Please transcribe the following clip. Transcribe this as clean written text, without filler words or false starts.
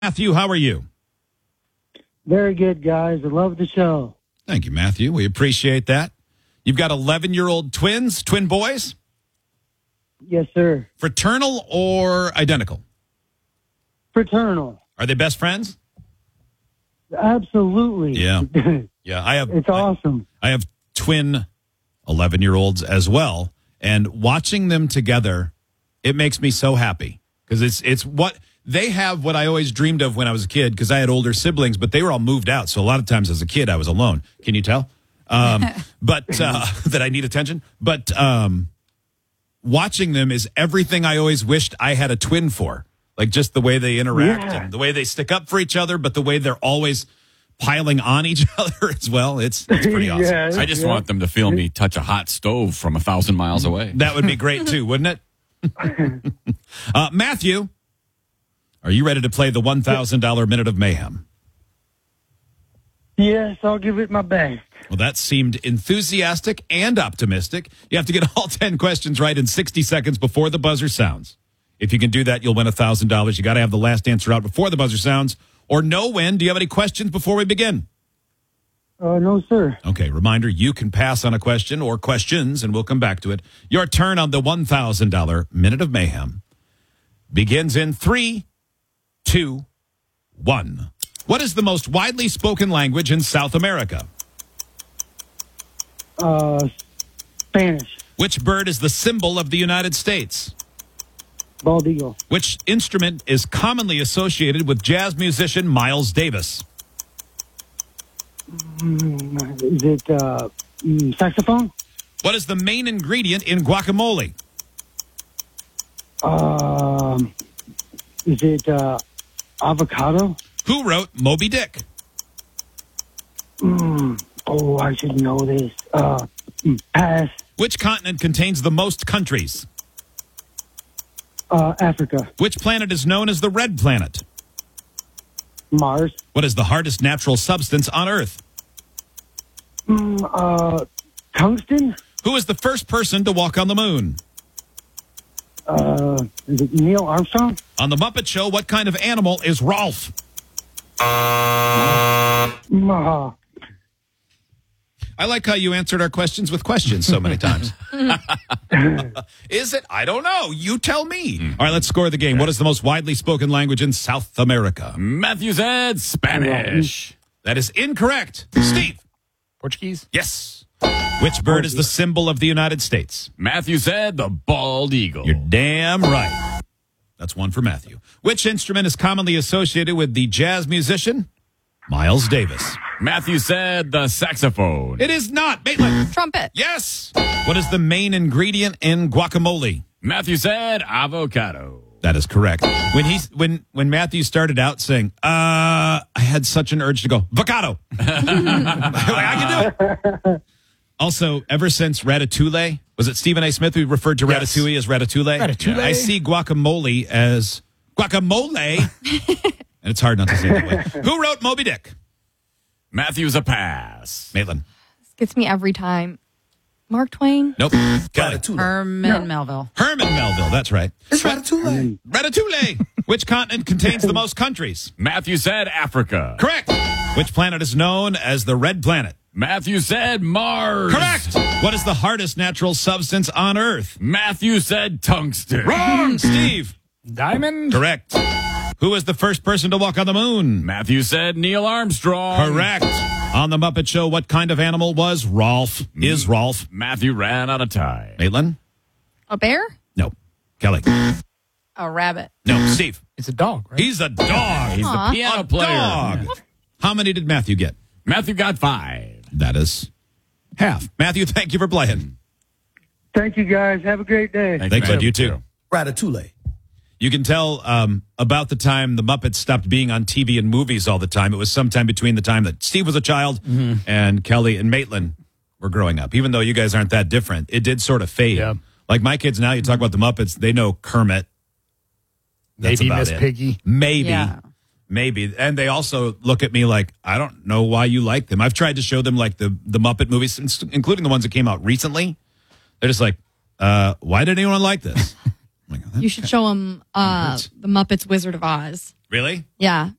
Matthew, how are you? Very good, guys. I love the show. Thank you, Matthew. We appreciate that. You've got 11-year-old twins, twin boys? Yes, sir. Fraternal or identical? Fraternal. Are they best friends? Absolutely. Yeah. Yeah, It's awesome. I have twin 11-year-olds as well, and watching them together, it makes me so happy because it's what they have, what I always dreamed of when I was a kid, because I had older siblings, but they were all moved out. So a lot of times as a kid, I was alone. Can you tell? But that I need attention. But watching them is everything I always wished I had a twin for. Like just the way they interact and the way they stick up for each other, but the way they're always piling on each other as well. It's pretty awesome. I just want them to feel me touch a hot stove from 1,000 miles away. That would be great too, wouldn't it? Matthew, are you ready to play the $1,000 Minute of Mayhem? Yes, I'll give it my best. Well, that seemed enthusiastic and optimistic. You have to get all 10 questions right in 60 seconds before the buzzer sounds. If you can do that, you'll win $1,000. You got to have the last answer out before the buzzer sounds or no win. Do you have any questions before we begin? No, sir. Okay, reminder, you can pass on a question or questions, and we'll come back to it. Your turn on the $1,000 Minute of Mayhem begins in 3, 2, 1. What is the most widely spoken language in South America? Spanish. Which bird is the symbol of the United States? Bald eagle. Which instrument is commonly associated with jazz musician Miles Davis? Is it saxophone? What is the main ingredient in guacamole? Is it avocado? Who wrote Moby Dick? Oh, I should know this. Pass. Which continent contains the most countries? Africa. Which planet is known as the red planet? Mars. What is the hardest natural substance on Earth? Tungsten? Who is the first person to walk on the moon? Is it Neil Armstrong? On The Muppet Show, what kind of animal is Rolf? I like how you answered our questions with questions so many times. Is it? I don't know. You tell me. All right, let's score the game. What is the most widely spoken language in South America? Matthew said Spanish. That is incorrect. Steve. Portuguese? Yes. Which bird is the symbol of the United States? Matthew said the bald eagle. You're damn right. That's one for Matthew. Which instrument is commonly associated with the jazz musician Miles Davis? Matthew said the saxophone. It is not. Maitland. Trumpet. Yes. What is the main ingredient in guacamole? Matthew said avocado. That is correct. When Matthew started out saying, I had such an urge to go, avocado. I can do it. Also, ever since Ratatouille, was it Stephen A. Smith who referred to Ratatouille as Ratatouille? Ratatouille. I see guacamole as guacamole. And it's hard not to say it that way. Who wrote Moby Dick? Matthew's a pass. Maitland. This gets me every time. Mark Twain. Nope. Kelly. Herman Melville. Herman Melville. That's right. It's Ratatouille. Ratatouille. Which continent contains the most countries? Matthew said Africa. Correct. Which planet is known as the red planet? Matthew said Mars. Correct. What is the hardest natural substance on Earth? Matthew said tungsten. Wrong. Steve. Diamond. Correct. Who was the first person to walk on the moon? Matthew said Neil Armstrong. Correct. On The Muppet Show, what kind of animal was Rolf? Is Rolf? Matthew ran out of time. Maitland? A bear? No. Kelly? A rabbit. No. Steve? It's a dog, right? He's a dog. He's the piano player. Dog. How many did Matthew get? Matthew got 5. That is half. Matthew, thank you for playing. Thank you, guys. Have a great day. Thanks, bud. You too. Ratatouille. You can tell about the time the Muppets stopped being on TV and movies all the time. It was sometime between the time that Steve was a child and Kelly and Maitland were growing up. Even though you guys aren't that different, it did sort of fade. Yeah. Like my kids now, you talk about the Muppets, they know Kermit. That's Maybe about Miss it. Piggy. Maybe. Yeah. Maybe. And they also look at me like, I don't know why you like them. I've tried to show them like the Muppet movies, including the ones that came out recently. They're just like, why did anyone like this? You should show them the Muppets Wizard of Oz. Really? Yeah.